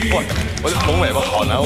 哇，我的龙尾巴好难